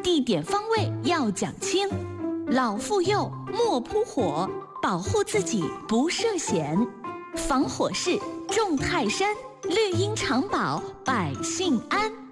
地点方位要讲清，老妇幼莫扑火，保护自己不涉险。防火势，种泰山，绿荫长保百姓安。